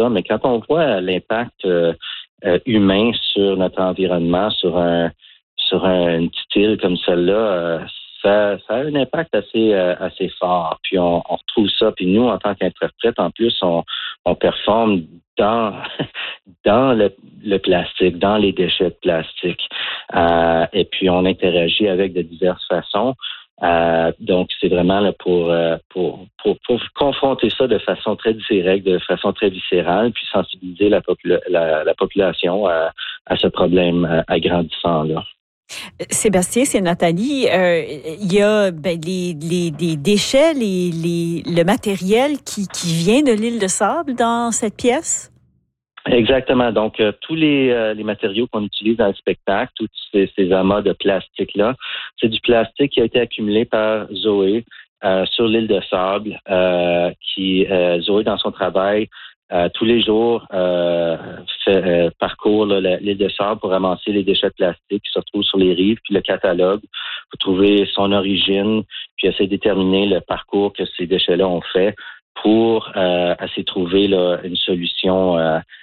ça, mais quand on voit l'impact humain sur notre environnement, sur une petite île comme celle-là, ça a un impact assez fort. Puis on retrouve ça. Puis nous, en tant qu'interprète, en plus, on performe dans le plastique, dans les déchets de plastique. Et puis on interagit avec de diverses façons. Donc, c'est vraiment là pour confronter ça de façon très directe, de façon très viscérale, puis sensibiliser la population à ce problème agrandissant-là. Sébastien, c'est Nathalie. Il y a les déchets, le matériel qui vient de l'île de Sable dans cette pièce? Exactement. Donc, tous les matériaux qu'on utilise dans le spectacle, tous ces amas de plastique-là, c'est du plastique qui a été accumulé par Zoé sur l'île de Sable, Zoé, dans son travail, tous les jours, parcourt l'île de Sable pour ramasser les déchets de plastique qui se retrouvent sur les rives, puis le catalogue pour trouver son origine, puis essayer de déterminer le parcours que ces déchets-là ont fait pour essayer de trouver une solution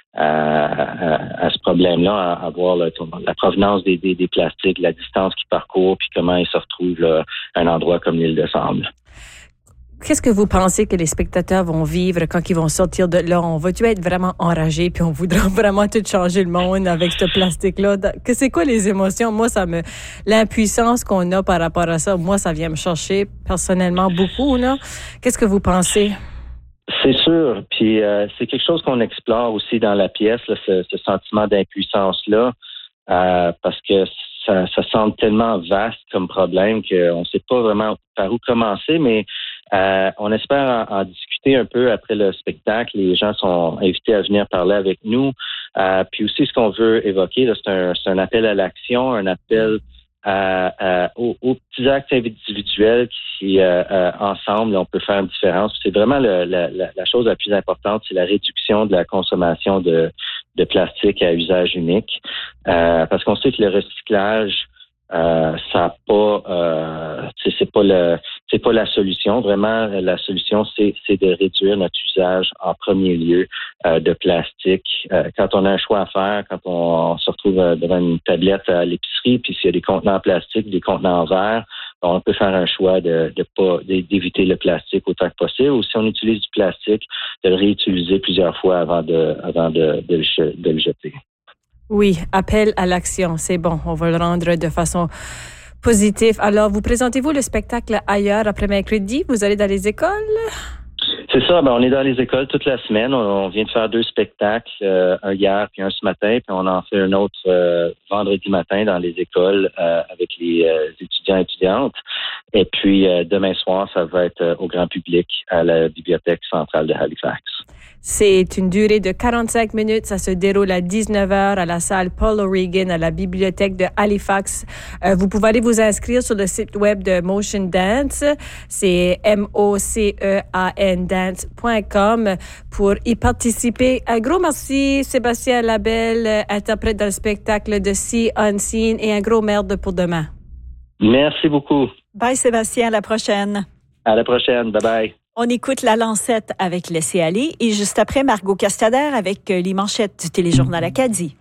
à ce problème-là, à voir la provenance des plastiques, la distance qu'ils parcourent, puis comment ils se retrouvent à un endroit comme l'île de Sable. Qu'est-ce que vous pensez que les spectateurs vont vivre quand ils vont sortir de là? On va-tu être vraiment enragés puis on voudra vraiment tout changer le monde avec ce plastique-là? C'est quoi les émotions? Moi, l'impuissance qu'on a par rapport à ça, moi, ça vient me chercher personnellement beaucoup, là. Qu'est-ce que vous pensez? C'est sûr. Puis c'est quelque chose qu'on explore aussi dans la pièce, là, ce sentiment d'impuissance-là, parce que ça semble tellement vaste comme problème qu'on ne sait pas vraiment par où commencer, mais on espère en discuter un peu après le spectacle. Les gens sont invités à venir parler avec nous. Puis aussi, ce qu'on veut évoquer, là, c'est un appel à l'action, un appel aux petits actes individuels qui, ensemble, on peut faire une différence. C'est vraiment la chose la plus importante, c'est la réduction de la consommation de plastique à usage unique. Parce qu'on sait que le recyclage, ça a pas, c'est pas la solution. Vraiment, la solution, c'est de réduire notre usage en premier lieu de plastique. Quand on a un choix à faire, quand on se retrouve devant une tablette à l'épicerie, puis s'il y a des contenants en plastique, des contenants en verre, on peut faire un choix d'éviter le plastique autant que possible. Ou si on utilise du plastique, de le réutiliser plusieurs fois avant de le jeter. Oui, appel à l'action, c'est bon. On va le rendre de façon positive. Alors, vous présentez-vous le spectacle ailleurs après mercredi? Vous allez dans les écoles? C'est ça, on est dans les écoles toute la semaine. On vient de faire 2 spectacles, un hier puis un ce matin, puis on en fait un autre vendredi matin dans les écoles avec les étudiants et étudiantes. Et puis demain soir, ça va être au grand public à la Bibliothèque centrale de Halifax. C'est une durée de 45 minutes. Ça se déroule à 19h à la salle Paul O'Regan à la Bibliothèque de Halifax. Vous pouvez aller vous inscrire sur le site web de Motion Dance. C'est MOCEAN dance.com pour y participer. Un gros merci, Sébastien Labelle, interprète dans le spectacle de See Unseen, et un gros merde pour demain. Merci beaucoup. Bye, Sébastien. À la prochaine. À la prochaine. Bye-bye. On écoute La Lancette avec Laissez aller et juste après, Margot Castader avec les manchettes du Téléjournal Acadie.